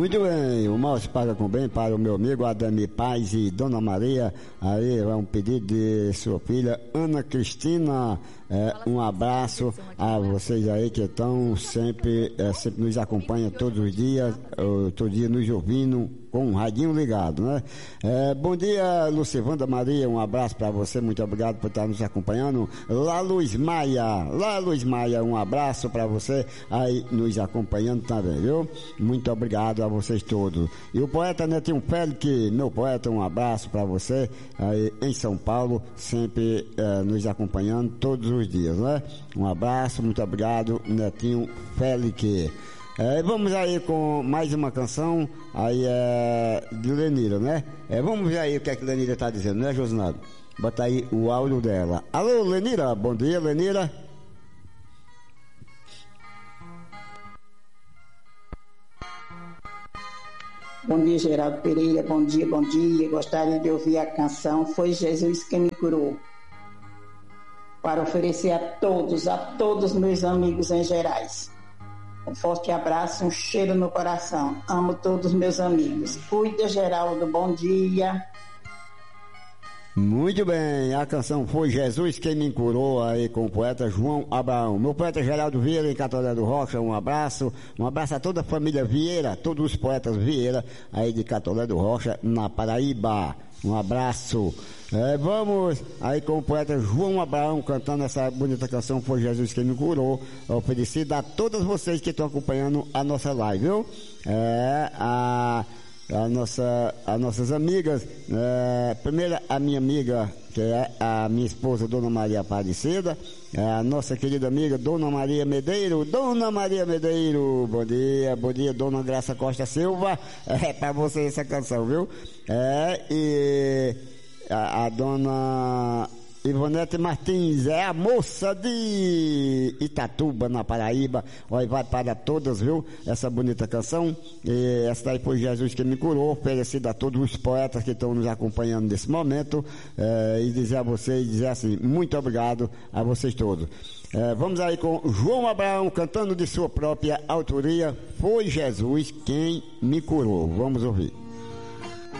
Muito bem, o mal se paga com bem para o meu amigo Ademir Paz e Dona Maria. Aí é um pedido de sua filha Ana Cristina. Um abraço a vocês aí que estão sempre nos acompanham todos os dias, todo dia nos ouvindo com um radinho ligado, né? Bom dia, Lucivanda Maria, um abraço para você, muito obrigado por estar nos acompanhando. Lá Luiz Maia, um abraço para você aí nos acompanhando também, viu? Muito obrigado a vocês todos. E o poeta Netinho Félix, meu poeta, um abraço para você aí em São Paulo, sempre nos acompanhando todos os dias, né? Um abraço, muito obrigado, Netinho Félix. Vamos aí com mais uma canção aí de Lenira, né? Vamos ver aí o que é que Lenira está dizendo, né, Josinado? Bota aí o áudio dela. Alô, Lenira, bom dia, Lenira. Bom dia, Geraldo Pereira, bom dia. Gostaria de ouvir a canção Foi Jesus Quem Me Curou, para oferecer a todos meus amigos em gerais. Um forte abraço, um cheiro no coração. Amo todos meus amigos. Cuida, Geraldo, bom dia. Muito bem, a canção Foi Jesus Quem Me Curou, aí com o poeta João Abraão. Meu poeta Geraldo Vieira em Catolé do Rocha, um abraço a toda a família Vieira, todos os poetas Vieira aí de Catolé do Rocha, na Paraíba. Um abraço. Vamos aí com o poeta João Abraão cantando essa bonita canção Foi Jesus Quem Me Curou, oferecida a todos vocês que estão acompanhando a nossa live, viu? As nossas amigas, primeiro a minha amiga, que é a minha esposa Dona Maria Aparecida, a nossa querida amiga Dona Maria Medeiro, bom dia, Dona Graça Costa Silva, para você essa canção, viu? E a Dona Ivonete Martins, a moça de Itatuba, na Paraíba. Olha, vai para todas, viu? Essa bonita canção. E essa daí foi Jesus Quem Me Curou, oferecida a todos os poetas que estão nos acompanhando nesse momento. E dizer a vocês, dizer assim, muito obrigado a vocês todos. Vamos aí com João Abraão cantando de sua própria autoria, Foi Jesus Quem Me Curou. Vamos ouvir.